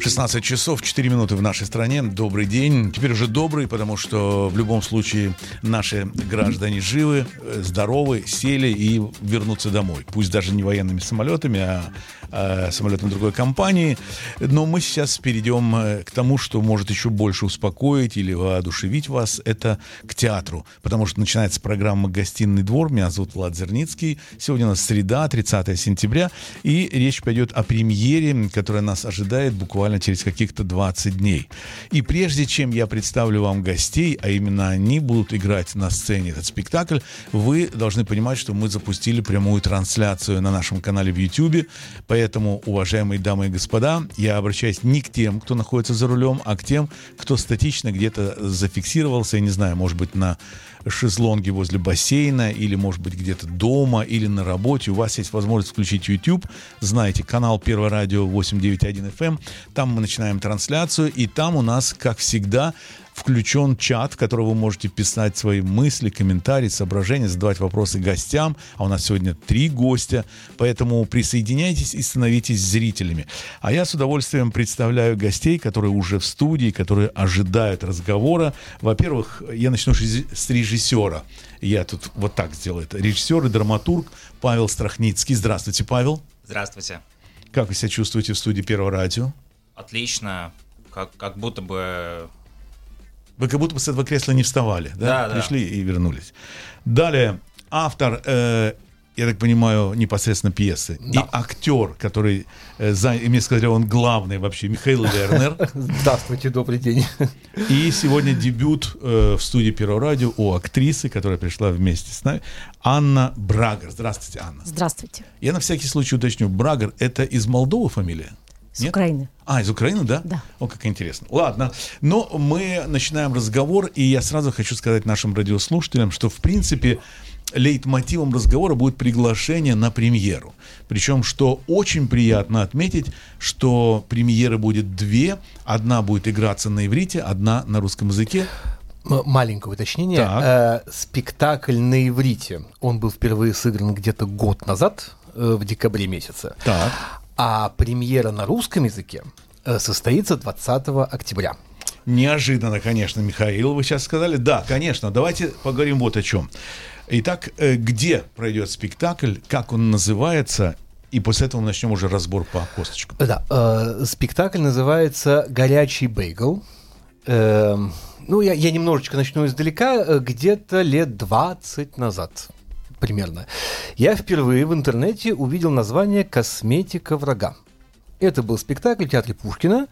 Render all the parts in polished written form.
16 часов 4 минуты в нашей стране. Добрый день. Теперь уже добрый, потому что в любом случае наши граждане живы, здоровы, сели и вернутся домой. Пусть даже не военными самолетами, а самолетом другой компании. Но мы сейчас перейдем к тому, что может еще больше успокоить или воодушевить вас. Это к театру. Потому что начинается программа «Гостиный двор». Меня зовут Влад Зерницкий. Сегодня у нас среда, 30 сентября. И речь пойдет о премьере, которая нас ожидает буквально через каких-то 20 дней. И прежде чем я представлю вам гостей, а именно они будут играть на сцене этот спектакль, вы должны понимать, что мы запустили прямую трансляцию на нашем канале в YouTube. Поэтому, уважаемые дамы и господа, я обращаюсь не к тем, кто находится за рулем, а к тем, кто статично где-то зафиксировался, я не знаю, может быть, на шезлонге возле бассейна, или, может быть, где-то дома, или на работе. У вас есть возможность включить YouTube. Знаете, канал Первое радио 891 FM. Там мы начинаем трансляцию, и там у нас, как всегда, включен чат, в который вы можете писать свои мысли, комментарии, соображения, задавать вопросы гостям. А у нас сегодня 3 гостя, поэтому присоединяйтесь и становитесь зрителями. А я с удовольствием представляю гостей, которые уже в студии, которые ожидают разговора. Во-первых, я начну с режиссера. Я тут вот так сделаю это. Режиссер и драматург Павел Страхницкий. Здравствуйте, Павел. Здравствуйте. Как вы себя чувствуете в студии Первого радио? Отлично. Как будто бы... Вы как будто бы с этого кресла не вставали, да? Пришли и вернулись. Далее, автор, я так понимаю, непосредственно пьесы. Да. И актер, который, мне сказали, он главный вообще, Михаил Лернер. Здравствуйте, добрый день. И сегодня дебют в студии Первого радио у актрисы, которая пришла вместе с нами, Анна Брагер. Здравствуйте, Анна. Здравствуйте. Я на всякий случай уточню, Брагер — это из Молдовы фамилия? С Украины. Из Украины, да? Да. О, как интересно. Ладно, но мы начинаем разговор, и я сразу хочу сказать нашим радиослушателям, что, в принципе, лейтмотивом разговора будет приглашение на премьеру. Причем, что очень приятно отметить, что премьеры будет 2. Одна будет играться на иврите, одна на русском языке. Маленькое уточнение. Спектакль на иврите, он был впервые сыгран где-то год назад, в декабре месяце. Так. А премьера на русском языке состоится 20 октября. Неожиданно, конечно, Михаил, вы сейчас сказали. Да, конечно, давайте поговорим вот о чем. Итак, где пройдет спектакль, как он называется, и после этого мы начнем уже разбор по косточкам. Да, спектакль называется «Горячий бейгл». Я немножечко начну издалека, где-то лет 20 назад. Примерно. Я впервые в интернете увидел название «Косметика врага». Это был спектакль в театре Пушкина.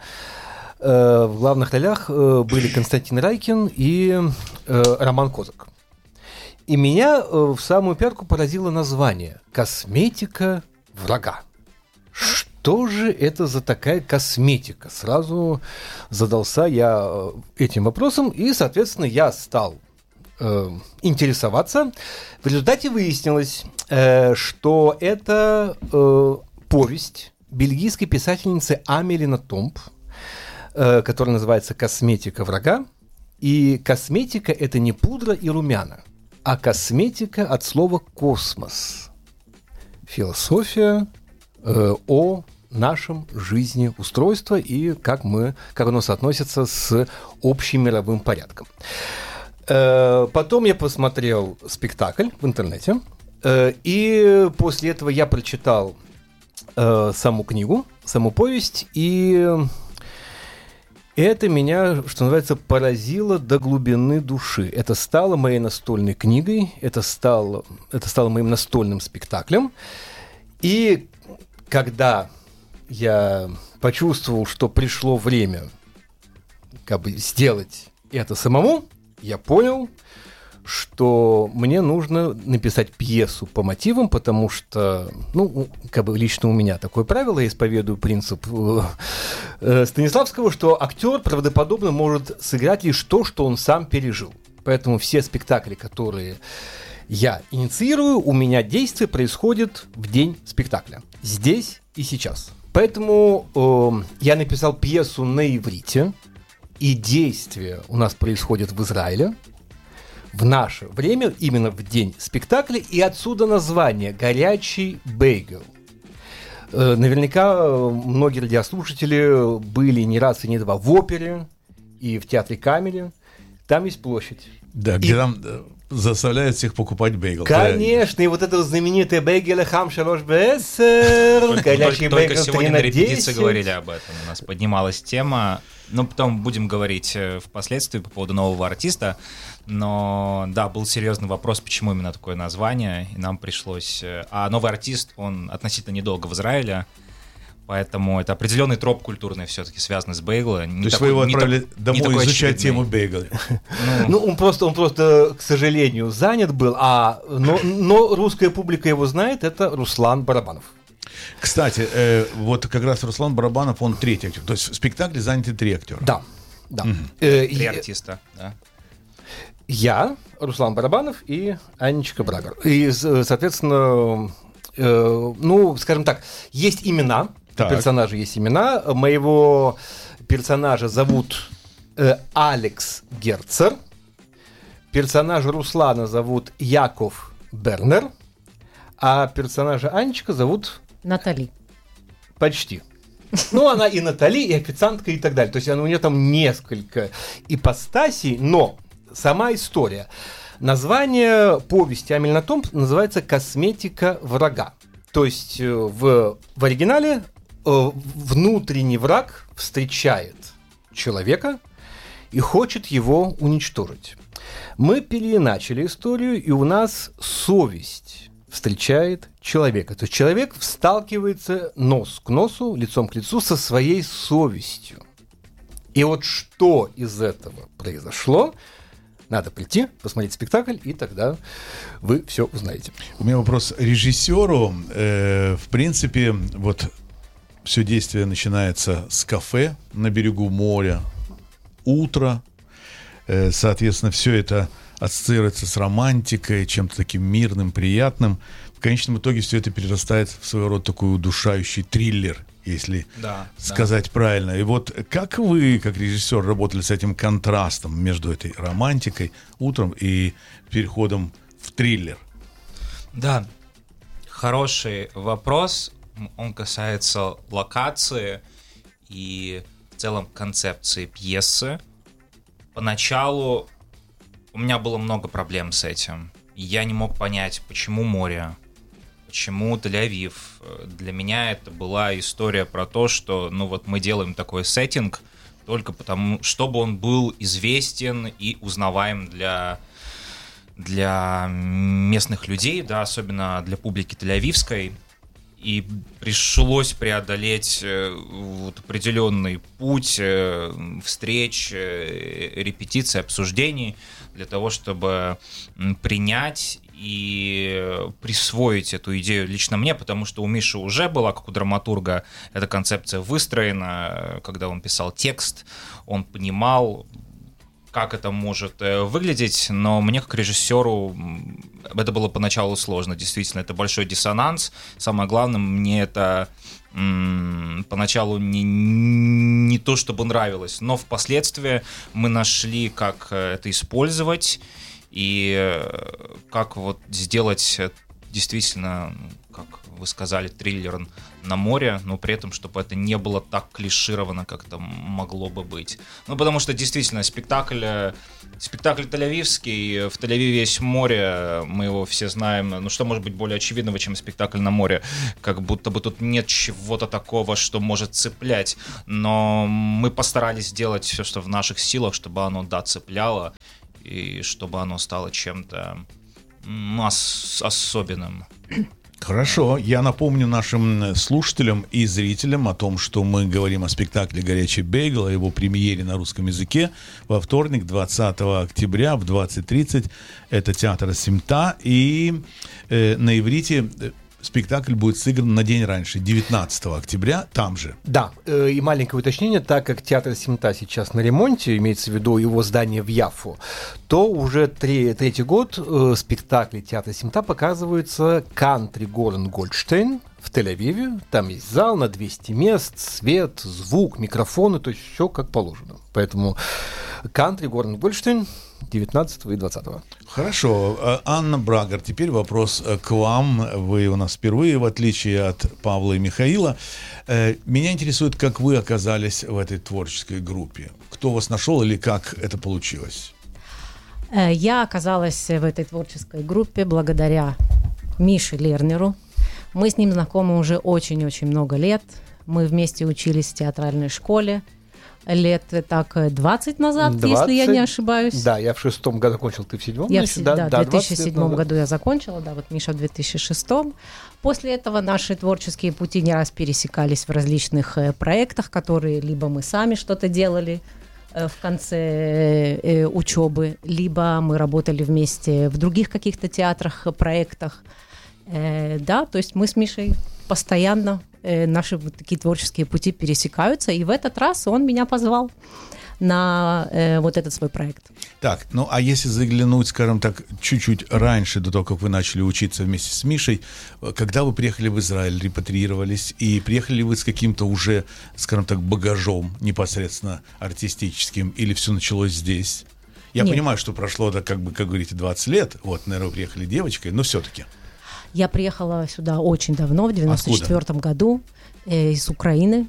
В главных ролях были Константин Райкин и Роман Козак. И меня в самую пятку поразило название «Косметика врага». Что же это за такая косметика? Сразу задался я этим вопросом, и, соответственно, я стал интересоваться. В результате выяснилось, что это повесть бельгийской писательницы Амели Нотомб, которая называется «Косметика врага». И косметика — это не пудра и румяна, а косметика от слова «космос». Философия о нашем жизнеустройстве и как оно соотносится с общим мировым порядком. Потом я посмотрел спектакль в интернете, и после этого я прочитал саму книгу, саму повесть, и это меня, что называется, поразило до глубины души. Это стало моей настольной книгой, это стало моим настольным спектаклем. И когда я почувствовал, что пришло время сделать это самому, я понял, что мне нужно написать пьесу по мотивам, потому что, лично у меня такое правило, я исповедую принцип Станиславского, что актер правдоподобно может сыграть лишь то, что он сам пережил. Поэтому все спектакли, которые я инициирую, у меня действие происходит в день спектакля, здесь и сейчас. Поэтому я написал пьесу на иврите, и действие у нас происходит в Израиле в наше время, именно в день спектакля, и отсюда название «Горячий бейгл». Наверняка многие радиослушатели были не раз и не два в опере и в театре Камере. Там есть площадь. Да, где там заставляют всех покупать бейгл. Конечно, и вот это знаменитое бейгель хам шалош бесер, горячий Только бейгл 3 сегодня на на репетиции 10. говорили об этом. У нас поднималась тема. Ну, потом будем говорить впоследствии по поводу нового артиста. Но, да, был серьезный вопрос, почему именно такое название. И нам пришлось... А новый артист, он относительно недолго в Израиле. Поэтому это определенный троп культурный все-таки связанный с бейгла. То есть вы его отправили домой изучать тему бейгла. Ну, он просто, к сожалению, занят был, но русская публика его знает, это Руслан Барабанов. Кстати, вот как раз Руслан Барабанов, он третий актер. То есть в спектакле заняты 3 актера. Да, да. 3 артиста, да. Я, Руслан Барабанов и Анечка Брагер. И, соответственно, ну, скажем так, есть имена. Так. У персонажа есть имена. Моего персонажа зовут Алекс Герцер. Персонажа Руслана зовут Яков Бернер. А персонажа Анечка зовут... Натали. Почти. Ну, она и Натали, и официантка, и так далее. То есть у нее там несколько ипостасей, но сама история. Название повести Амель Натомб называется «Косметика врага». То есть в оригинале внутренний враг встречает человека и хочет его уничтожить. Мы переиначили историю, и у нас совесть встречает человека. То есть человек сталкивается нос к носу, лицом к лицу со своей совестью. И вот что из этого произошло, надо прийти, посмотреть спектакль, и тогда вы все узнаете. У меня вопрос режиссеру. В принципе, вот все действие начинается с кафе на берегу моря, утро. Соответственно, все это ассоциируется с романтикой, чем-то таким мирным, приятным. В конечном итоге все это перерастает в своего рода такой удушающий триллер, если сказать правильно. И вот как вы, как режиссер, работали с этим контрастом между этой романтикой утром и переходом в триллер? Да, хороший вопрос. Он касается локации и в целом концепции пьесы. Поначалу у меня было много проблем с этим. Я не мог понять, почему море, почему Тель-Авив. Для меня это была история про то, что ну вот мы делаем такой сеттинг только потому, чтобы он был известен и узнаваем для местных людей, да, особенно для публики тель-авивской. И пришлось преодолеть вот определенный путь встреч, репетиций, обсуждений для того, чтобы принять и присвоить эту идею лично мне, потому что у Миши уже была, как у драматурга, эта концепция выстроена, когда он писал текст, он понимал, как это может выглядеть, но мне как режиссеру это было поначалу сложно, действительно, это большой диссонанс. Самое главное, мне это поначалу не то чтобы нравилось, но впоследствии мы нашли, как это использовать и как вот сделать действительно, как вы сказали, триллер на море, но при этом, чтобы это не было так клишировано, как это могло бы быть. Ну, потому что действительно спектакль тель-авивский, в Тель-Авиве есть море, мы его все знаем, ну что может быть более очевидного, чем спектакль на море, как будто бы тут нет чего-то такого, что может цеплять, но мы постарались сделать все, что в наших силах, чтобы оно, да, цепляло, и чтобы оно стало чем-то особенным. Хорошо, я напомню нашим слушателям и зрителям о том, что мы говорим о спектакле «Горячий бейгл», о его премьере на русском языке во вторник, 20 октября в 20:30. Это театр Симта, и на иврите спектакль будет сыгран на день раньше, 19 октября, там же. Да, и маленькое уточнение, так как театр Симта сейчас на ремонте, имеется в виду его здание в Яффу, то уже третий год спектакли театра Симта показываются «Кантри Горн Гольдштейн» в Тель-Авиве. Там есть зал на 200 мест, свет, звук, микрофоны, то есть все как положено. Поэтому «Кантри Горн Гольдштейн» 19 и 20. Хорошо. Анна Брагер, теперь вопрос к вам. Вы у нас впервые, в отличие от Павла и Михаила. Меня интересует, как вы оказались в этой творческой группе. Кто вас нашел или как это получилось? Я оказалась в этой творческой группе благодаря Мише Лернеру. Мы с ним знакомы уже очень-очень много лет. Мы вместе учились в театральной школе. Лет так 20 назад, 20, если я не ошибаюсь. Да, я в 6-м году закончил, ты в 7-м? Да, в 2007 году я закончила, да, вот Миша в 2006-м. После этого наши творческие пути не раз пересекались в различных проектах, которые либо мы сами что-то делали в конце учебы, либо мы работали вместе в других каких-то театрах, проектах. Да, то есть мы с Мишей постоянно, наши вот такие творческие пути пересекаются, и в этот раз он меня позвал на вот этот свой проект. Так, ну а если заглянуть, скажем так, чуть-чуть раньше, до того, как вы начали учиться вместе с Мишей, когда вы приехали в Израиль, репатриировались, и приехали ли вы с каким-то уже, скажем так, багажом непосредственно артистическим, или все началось здесь? Я понимаю, что прошло, да, как говорите, 20 лет, вот, наверное, вы приехали девочкой, но все-таки. Я приехала сюда очень давно, в 94 году, из Украины.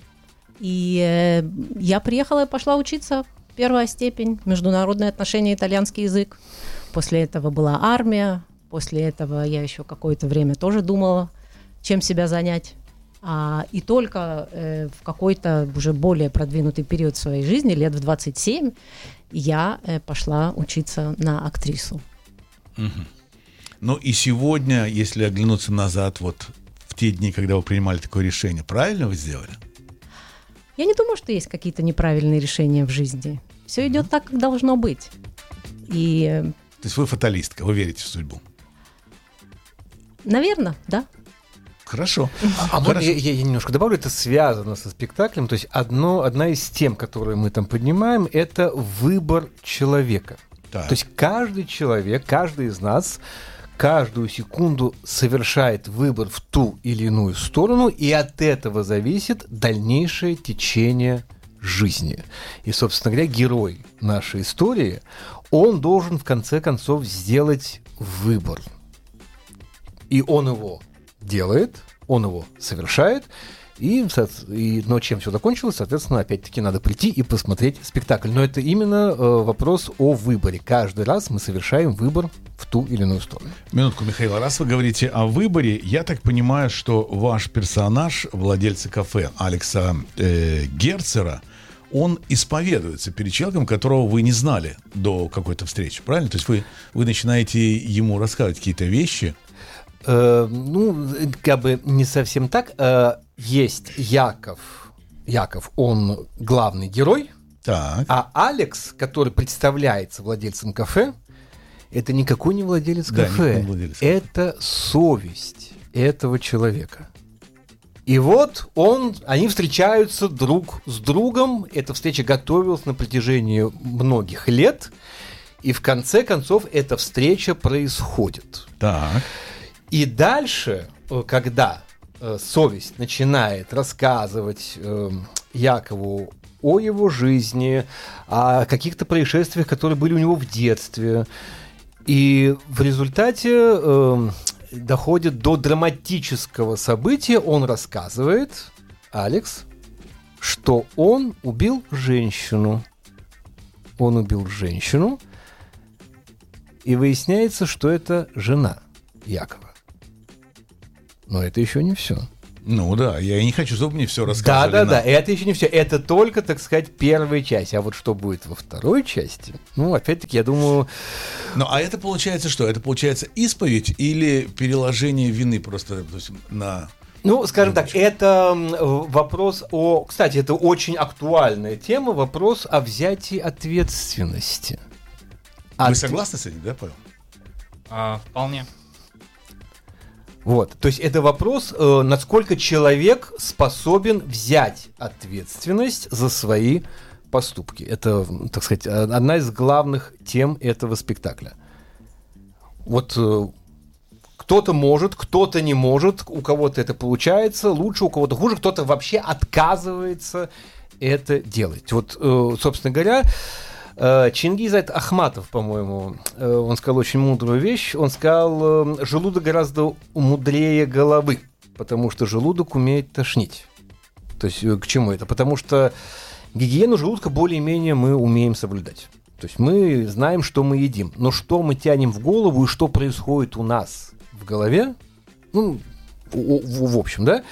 И я приехала и пошла учиться. Первая степень, международные отношения, итальянский язык. После этого была армия. После этого я еще какое-то время тоже думала, чем себя занять. И только в какой-то уже более продвинутый период своей жизни, лет в 27, я пошла учиться на актрису. Угу. Ну и сегодня, если оглянуться назад, вот в те дни, когда вы принимали такое решение, правильно вы сделали? Я не думаю, что есть какие-то неправильные решения в жизни. Все идет так, как должно быть. То есть вы фаталистка, вы верите в судьбу? Наверное, да. Хорошо. Хорошо. Я немножко добавлю, это связано со спектаклем. То есть одна из тем, которые мы там поднимаем, это выбор человека. Так. То есть каждый человек, каждый из нас каждую секунду совершает выбор в ту или иную сторону, и от этого зависит дальнейшее течение жизни. И, собственно говоря, герой нашей истории, он должен в конце концов сделать выбор. И он его делает, он его совершает, но чем все закончилось, соответственно, опять-таки надо прийти и посмотреть спектакль. Но это именно вопрос о выборе. Каждый раз мы совершаем выбор в ту или иную сторону. Минутку, Михаил, раз вы говорите о выборе, я так понимаю, что ваш персонаж, владельца кафе Алекса Герцера, он исповедуется перед человеком, которого вы не знали до какой-то встречи, правильно? То есть вы начинаете ему рассказывать какие-то вещи. Как бы не совсем так. Есть Яков, он главный герой, так. А Алекс, который представляется владельцем кафе, это никакой не владелец кафе, это совесть этого человека. И вот они встречаются друг с другом, эта встреча готовилась на протяжении многих лет, и в конце концов эта встреча происходит. Так. И дальше, когда совесть начинает рассказывать Якову о его жизни, о каких-то происшествиях, которые были у него в детстве, и в результате доходит до драматического события, он рассказывает, Алекс, что он убил женщину. Он убил женщину, и выясняется, что это жена Якова. Но это еще не все. Ну да, я и не хочу, чтобы мне все рассказывали. Да, это еще не все. Это только, так сказать, первая часть. А вот что будет во второй части, опять-таки, я думаю... Ну, а это получается что? Это получается исповедь или переложение вины просто на... скажем так, это вопрос о... Кстати, это очень актуальная тема, вопрос о взятии ответственности. Вы согласны с этим, да, Павел? Вполне. Вот, то есть это вопрос, насколько человек способен взять ответственность за свои поступки. Это, так сказать, одна из главных тем этого спектакля. Вот кто-то может, кто-то не может, у кого-то это получается лучше, у кого-то хуже, кто-то вообще отказывается это делать. Вот, собственно говоря, Чингиз Ахматов, по-моему, он сказал очень мудрую вещь. Он сказал, желудок гораздо мудрее головы, потому что желудок умеет тошнить. То есть к чему это? Потому что гигиену желудка более-менее мы умеем соблюдать. То есть мы знаем, что мы едим. Но что мы тянем в голову и что происходит у нас в голове, ну, в общем, да?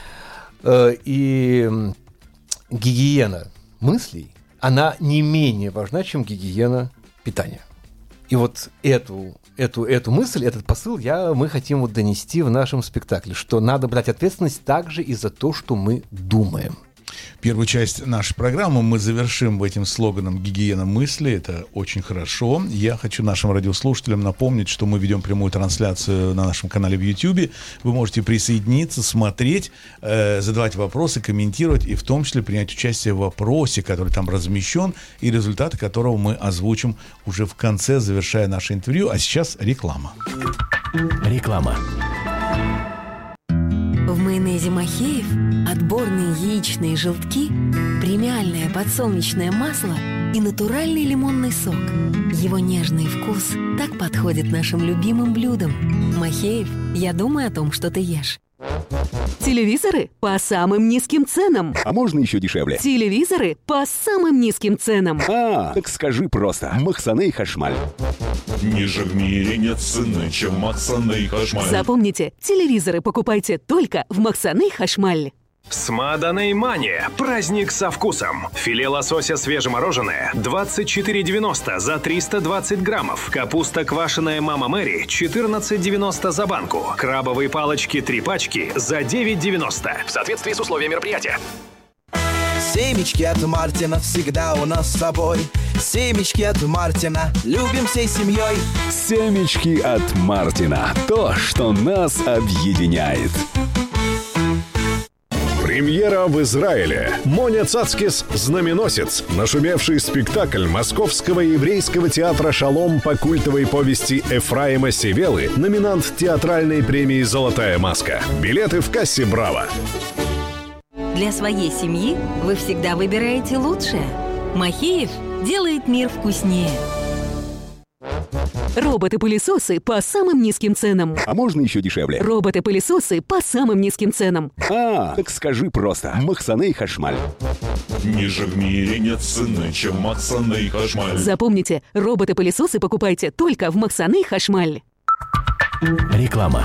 И гигиена мыслей, она не менее важна, чем гигиена питания. И вот эту мысль, этот посыл мы хотим вот донести в нашем спектакле, что надо брать ответственность также и за то, что мы думаем. Первую часть нашей программы мы завершим этим слоганом «Гигиена мысли». Это очень хорошо. Я хочу нашим радиослушателям напомнить, что мы ведем прямую трансляцию на нашем канале в YouTube. Вы можете присоединиться, смотреть, задавать вопросы, комментировать и в том числе принять участие в вопросе, который там размещен, и результаты которого мы озвучим уже в конце, завершая наше интервью. А сейчас реклама. Реклама. В майонезе Махеев отборные яичные желтки, премиальное подсолнечное масло и натуральный лимонный сок. Его нежный вкус так подходит нашим любимым блюдам. Махеев, я думаю о том, что ты ешь. Телевизоры по самым низким ценам. А можно еще дешевле? Телевизоры по самым низким ценам. Так скажи просто. Махсаней Хашмаль. Ниже в мире нет цены, чем Махсаней Хашмаль. Запомните, телевизоры покупайте только в Махсаней Хашмаль. Смаданей Мания. Праздник со вкусом. Филе лосося свежемороженое 24,90 за 320 граммов. Капуста квашеная Мама Мэри 14,90 за банку. Крабовые палочки 3 пачки за 9,90. В соответствии с условиями мероприятия. Семечки от Мартина всегда у нас с собой. Семечки от Мартина любим всей семьей. Семечки от Мартина. То, что нас объединяет. Премьера в Израиле. Моня Цацкис «Знаменосец». Нашумевший спектакль Московского еврейского театра «Шалом» по культовой повести Эфраима Севелы, номинант театральной премии «Золотая маска». Билеты в кассе «Браво». Для своей семьи вы всегда выбираете лучшее. Махеев делает мир вкуснее. Роботы-пылесосы по самым низким ценам. А можно еще дешевле? Роботы-пылесосы по самым низким ценам. Так скажи просто. Махсаней Хашмаль. Ниже в мире нет цены, чем Махсаней Хашмаль. Запомните, роботы-пылесосы покупайте только в Махсаней Хашмаль. Реклама.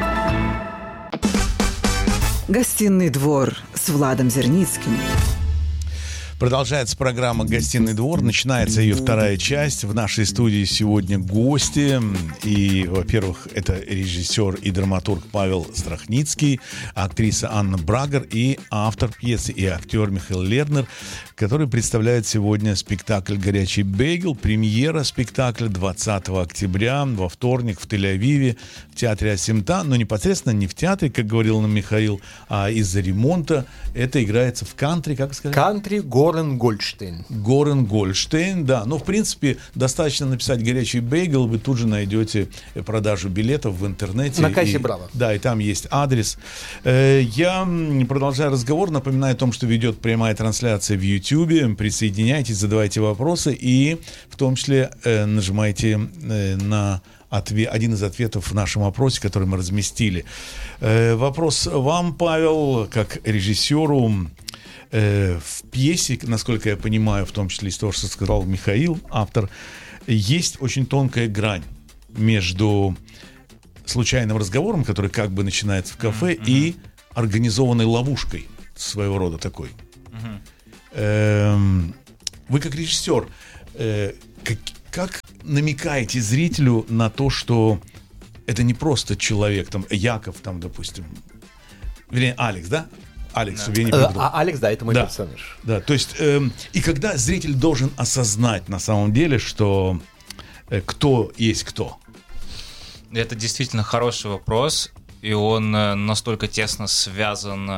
Гостиный двор с Владом Зерницким. Продолжается программа «Гостиный двор». Начинается ее вторая часть. В нашей студии сегодня гости. И, во-первых, это режиссер и драматург Павел Страхницкий, актриса Анна Брагер и автор пьесы и актер Михаил Лернер, который представляет сегодня спектакль «Горячий бейгл». Премьера спектакля 20 октября во вторник в Тель-Авиве в театре Асимта. Но непосредственно не в театре, как говорил нам Михаил, а из-за ремонта. Это играется в кантри, как сказать? Кантри Горен-Гольдштейн. Горен-Гольдштейн, да. Но, в принципе, достаточно написать «Горячий бейгл», вы тут же найдете продажу билетов в интернете. На кассе «Браво». Да, и там есть адрес. Я, продолжая разговор, напоминаю о том, что ведет прямая трансляция в YouTube. Присоединяйтесь, задавайте вопросы и в том числе нажимайте на один из ответов в нашем опросе, который мы разместили. Вопрос вам, Павел, как режиссеру. В пьесе, насколько я понимаю, в том числе из того, что сказал Михаил, автор, есть очень тонкая грань между случайным разговором, который как бы начинается в кафе, и организованной ловушкой своего рода такой. Вы как режиссер, как намекаете зрителю на то, что это не просто человек, там, Яков, там, допустим, вернее, Алекс, да? Алекс, чтобы я не перепутал. Алекс, да, это мой персонаж. Да, то есть, и когда зритель должен осознать на самом деле, что кто есть кто? Это действительно хороший вопрос, и он настолько тесно связан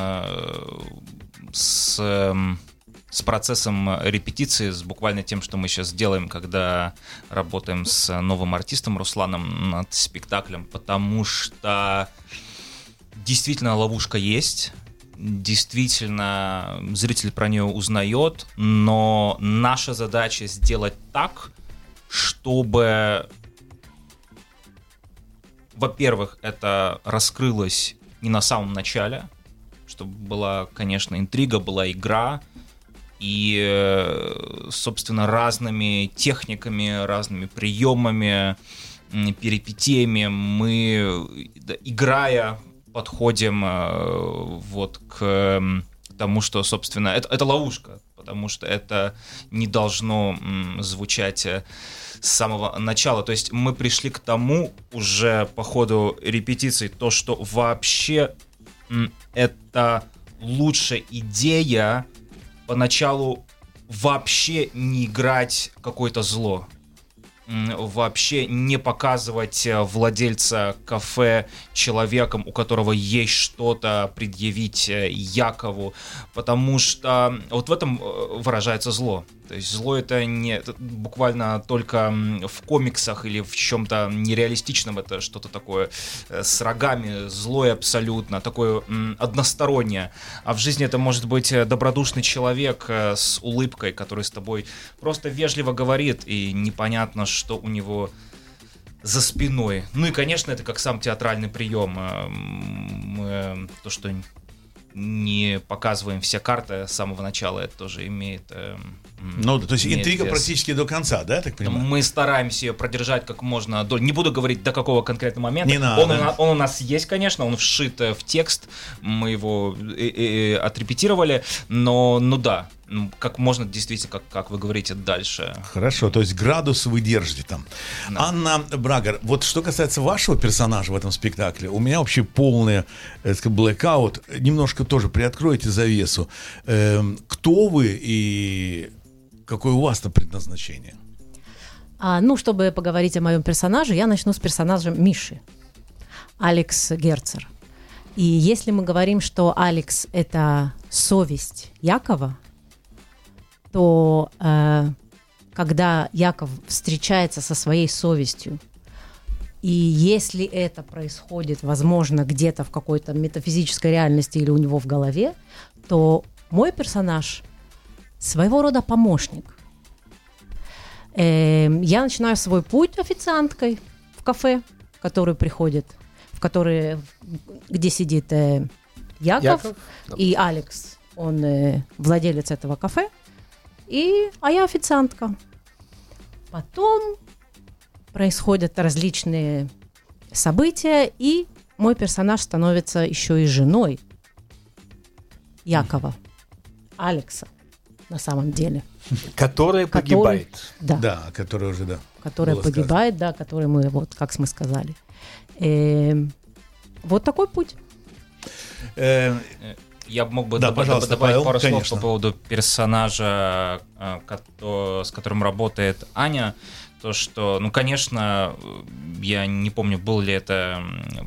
с процессом репетиции, с буквально тем, что мы сейчас делаем, когда работаем с новым артистом Русланом над спектаклем, потому что действительно ловушка есть. действительно зритель про нее узнает, но наша задача сделать так, чтобы, во-первых, это раскрылось не на самом начале, чтобы была, конечно, интрига, была игра, и, собственно, разными техниками, разными приемами, перипетиями мы, играя, подходим вот к тому, что, собственно, это ловушка, потому что это не должно звучать с самого начала. То есть мы пришли к тому уже по ходу репетиций, то, что вообще это лучшая идея поначалу вообще не играть какое-то зло. Вообще не показывать владельца кафе человеком, у которого есть что-то предъявить Якову, потому что вот в этом выражается зло. То есть зло это не это буквально только в комиксах или в чем-то нереалистичном, это что-то такое с рогами, злое абсолютно, такое одностороннее. А в жизни это может быть добродушный человек с улыбкой, который с тобой просто вежливо говорит, и непонятно, что у него за спиной. Ну и, конечно, это как сам театральный прием. Мы, то, что не показываем все карты с самого начала, это тоже имеет... Ну, то есть интрига вес. Практически до конца, да, так понимаю? Мы стараемся ее продержать как можно дольше. Не буду говорить, до какого конкретного момента. Не надо. Он у нас есть, конечно, он вшит в текст, мы его отрепетировали, но, ну да, как можно действительно, как вы говорите, дальше. Хорошо, то есть градус вы держите там. Да. Анна Брагер, вот что касается вашего персонажа в этом спектакле, у меня вообще полный блэкаут. Немножко тоже приоткройте завесу. Кто вы и какое у вас-то предназначение? Ну, чтобы поговорить о моем персонаже, я начну с персонажа Миши, Алекс Герцер. И если мы говорим, что Алекс – это совесть Якова, то когда Яков встречается со своей совестью, и если это происходит, возможно, где-то в какой-то метафизической реальности или у него в голове, то мой персонаж своего рода помощник. Я начинаю свой путь официанткой в кафе, который приходит, где сидит Яков и Алекс, он владелец этого кафе, а я официантка. Потом происходят различные события, и мой персонаж становится еще и женой Якова, Алекса, на самом деле. Которая погибает. Да, которая уже, да. Которая погибает, да, которой мы, вот, как мы сказали. Вот такой путь. Я мог бы добавить пару слов по поводу персонажа, с которым работает Аня. То, что, ну, конечно, я не помню, было ли это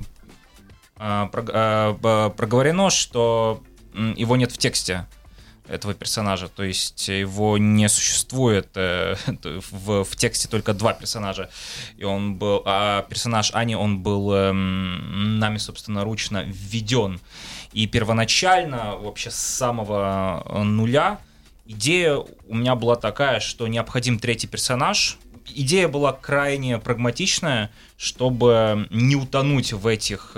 проговорено, что его нет в тексте этого персонажа, то есть его не существует в тексте только два персонажа, и он был, а персонаж Ани, он был нами собственноручно введен, и первоначально вообще с самого нуля идея у меня была такая, что необходим третий персонаж. Идея была крайне прагматичная, чтобы не утонуть в этих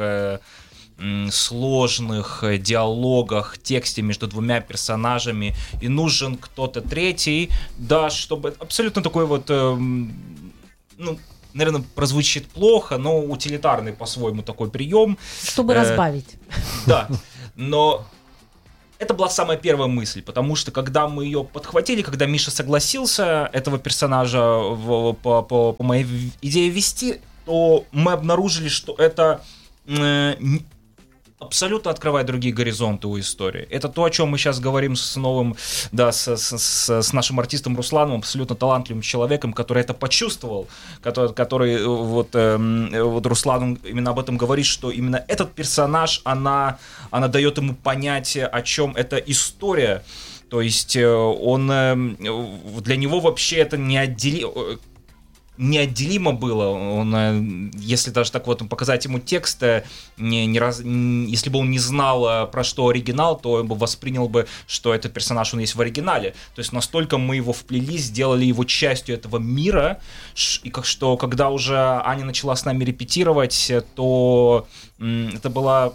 сложных диалогах, тексте между двумя персонажами, и нужен кто-то третий, да, чтобы абсолютно такой вот, ну, наверное, прозвучит плохо, но утилитарный по-своему такой прием. Чтобы разбавить. Да, но это была самая первая мысль, потому что когда мы ее подхватили, когда Миша согласился этого персонажа по моей идее вести, то мы обнаружили, что это абсолютно открывает другие горизонты у истории. Это то, о чем мы сейчас говорим с новым, да, с нашим артистом Русланом, абсолютно талантливым человеком, который это почувствовал, который вот Руслан именно об этом говорит, что именно этот персонаж, она дает ему понятие, о чем эта история. То есть он для него вообще это не неотделимо было. Он, если даже так вот показать ему текст, если бы он не знал, про что оригинал, то он бы воспринял бы, что этот персонаж, он есть в оригинале. То есть настолько мы его вплели, сделали его частью этого мира, и что когда уже Аня начала с нами репетировать, то это была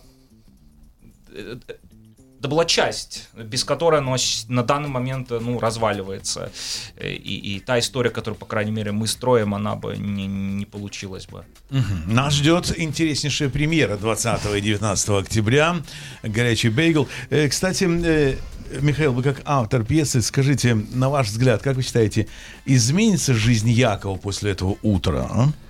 часть, без которой оно на данный момент разваливается. И та история, которую, по крайней мере, мы строим, она бы не получилась бы. Нас ждет интереснейшая премьера 20 и 19 октября. «Горячий бейгл». Кстати, Михаил, вы как автор пьесы, скажите, на ваш взгляд, как вы считаете, изменится жизнь Якова после этого утра?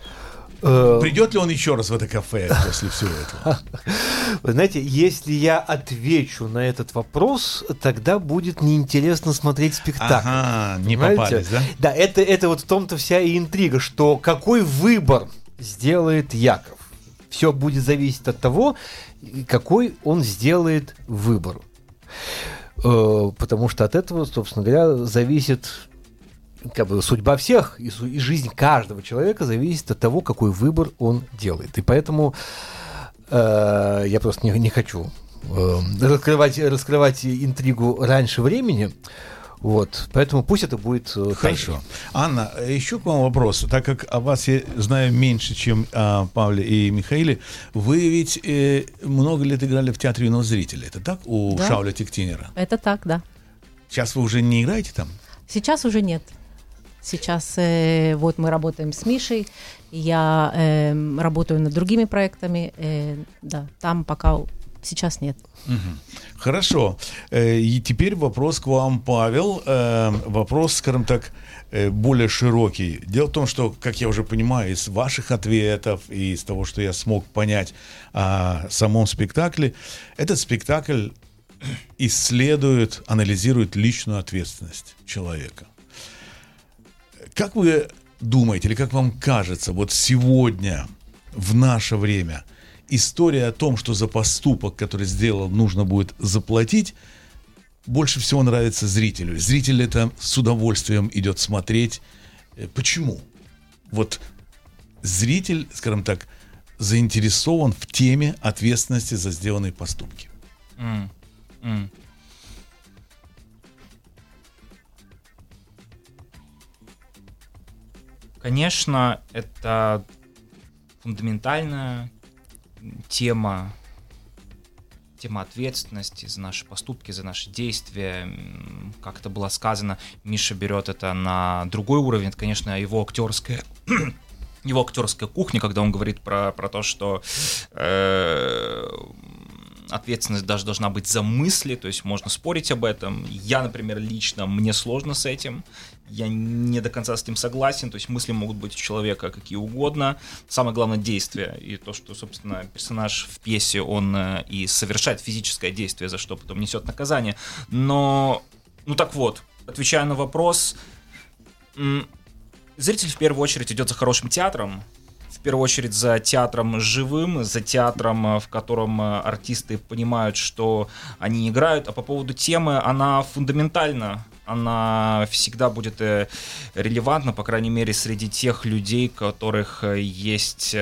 Придет ли он еще раз в это кафе после всего этого? Вы знаете, если я отвечу на этот вопрос, тогда будет неинтересно смотреть спектакль. Ага, не попались, да? Да, это вот в том-то вся и интрига, что какой выбор сделает Яков. Все будет зависеть от того, какой он сделает выбор. Потому что от этого, собственно говоря, зависит судьба всех, и жизнь каждого человека зависит от того, какой выбор он делает. И поэтому я просто не хочу раскрывать интригу раньше времени. Вот, поэтому пусть это будет хорошо. Анна, еще к вам вопрос. Так как о вас я знаю меньше, чем о Павле и Михаиле, вы ведь много лет играли в театре юного зрителя. Это так? У Шауля Тиктинера? Это так, да. Сейчас вы уже не играете там? Сейчас уже нет. Сейчас вот мы работаем с Мишей, я работаю над другими проектами, да, там пока сейчас нет. Хорошо. И теперь вопрос к вам, Павел. Вопрос, скажем так, более широкий. Дело в том, что, как я уже понимаю, из ваших ответов и из того, что я смог понять о самом спектакле, этот спектакль исследует, анализирует личную ответственность человека. Как вы думаете, или как вам кажется, вот сегодня, в наше время, история о том, что за поступок, который сделал, нужно будет заплатить, больше всего нравится зрителю. Зритель это с удовольствием идет смотреть. Почему? Вот зритель, скажем так, заинтересован в теме ответственности за сделанные поступки. Конечно, это фундаментальная тема ответственности за наши поступки, за наши действия. Как это было сказано, Миша берет это на другой уровень. Это, конечно, его актерская кухня, когда он говорит про то, что ответственность даже должна быть за мысли, то есть можно спорить об этом. Я, например, лично, мне сложно с этим, я не до конца с этим согласен, то есть мысли могут быть у человека какие угодно. Самое главное — действие, и то, что, собственно, персонаж в пьесе, он и совершает физическое действие, за что потом несет наказание. Но, так вот, отвечая на вопрос, зритель в первую очередь идет за хорошим театром, в первую очередь за театром живым, за театром, в котором артисты понимают, что они играют. А по поводу темы, она фундаментальна, она всегда будет релевантна, по крайней мере, среди тех людей, у которых есть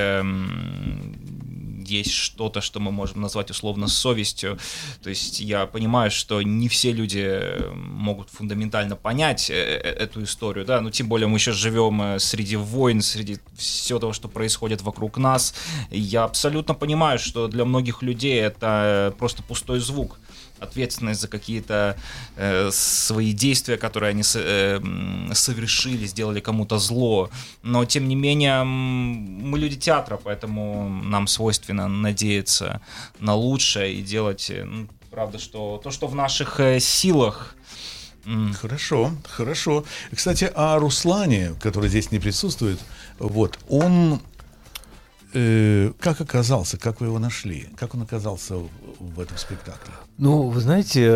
что-то, что мы можем назвать условно совестью. То есть я понимаю, что не все люди могут фундаментально понять эту историю, да, но тем более мы еще живем среди войн, среди всего того, что происходит вокруг нас. Я абсолютно понимаю, что для многих людей это просто пустой звук. Ответственность за какие-то свои действия, которые они совершили, сделали кому-то зло. Но, тем не менее, мы люди театра, поэтому нам свойственно надеяться на лучшее и делать, правда, что то, что в наших силах. Хорошо. Кстати, о Руслане, который здесь не присутствует, вот, он... как оказался, как вы его нашли? Как он оказался в этом спектакле? Вы знаете...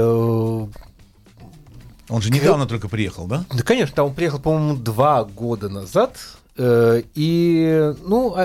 Он же недавно только приехал, да? Да, конечно, он приехал, по-моему, 2 года назад. И,